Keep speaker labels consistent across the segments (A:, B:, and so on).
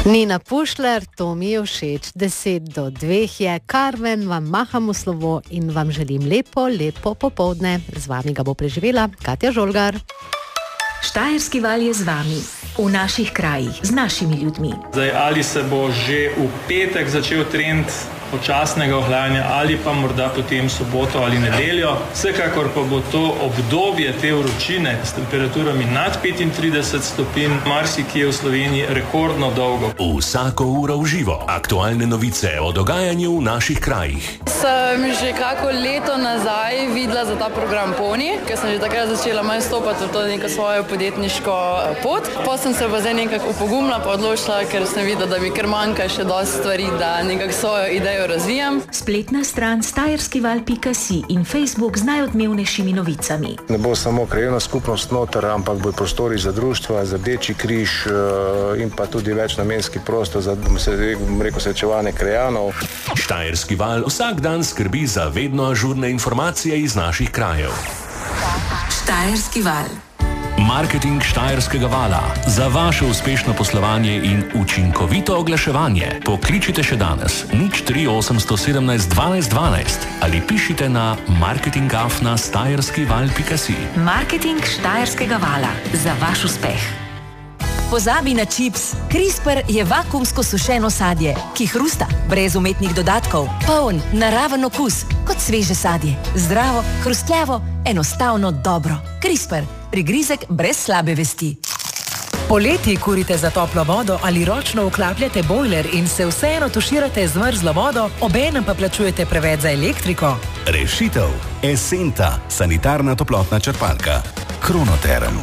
A: Nina Pušler, to mi je všeč. 1:50 je. Karmen, vam maham v slovo in vam želim lepo popoldne. Z vami ga bo preživela Katja Žolgar.
B: Štajerski val je z vami, v naših krajih, z našimi ljudmi.
C: Zdaj, ali se bo že v petek začel trend počasnega ohlajanja ali pa morda potem soboto ali nedeljo. Vsekakor pa bo to obdobje te vročine s temperaturami nad 35 stopinj marsikje v Sloveniji rekordno dolgo.
D: Vsako uro v živo. Aktualne novice o dogajanju v naših krajih.
E: Sem že kako leto nazaj videla za ta program Poni, ker sem že takrat začela manj stopati v to neko svojo podjetniško pot. Pa sem se pa zdaj nekako upogumila pa odločila, ker sem videla, da mi kar manjka še dosti stvari, da nekako svojo idejo razvijam.
B: Spletna stran štajerskival.si in Facebook z najodmevnejšimi novicami.
F: Ne bo samo krajevna skupnost noter, ampak bo prostori za društva, za Rdeči križ in pa tudi večnamenski prostor za srečevanje krajanov.
D: Štajerski val vsak dan skrbi za vedno ažurne informacije iz naših krajev.
B: Štajerski val.
D: Marketing Štajerskega vala. Za vaše uspešno poslovanje in učinkovito oglaševanje pokličite še danes 03817 12 12 ali pišite na marketing@štajerskival.si.
B: Marketing Štajerskega vala. Za vaš uspeh. Pozabi na čips. CRISPR je vakuumsko sušeno sadje, ki hrusta, brez umetnih dodatkov, poln, naraven okus, kot sveže sadje. Zdravo, hrustljavo, enostavno dobro. CRISPR. Prigrizek brez slabe vesti.
G: Poleti kurite za toplo vodo ali ročno vklapljate bojler in se vseeno tuširate z mrzlo vodo, obenem pa plačujete preveč za elektriko?
H: Rešitev. Esenta. Sanitarna toplotna črpalka. Kronoterm.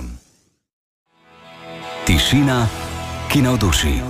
H: Tišina, ki navduši.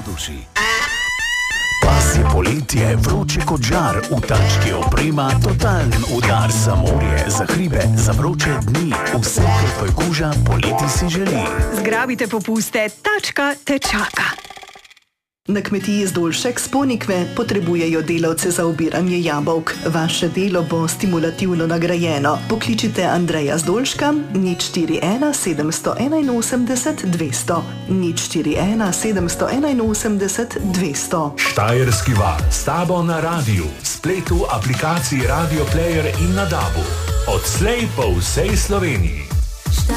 H: Pas je poletje, vroče kot žar, v tački oprema, totalen udar za morje, za hribe, za vroče dni, vse, kar tvoj koža poleti si želi.
I: Zgrabite popuste, tačka te čaka. Na kmetiji Zdolšek s Ponikve potrebujejo delavce za obiranje jabolk. Vaše delo bo stimulativno nagrajeno. Pokličite Andreja Zdolška 041 781 200 041 781 200.
D: Štajerski val. S tabo na radiju, spletu, aplikaciji Radio Player in na DAB-u. Odslej po vsej Sloveniji.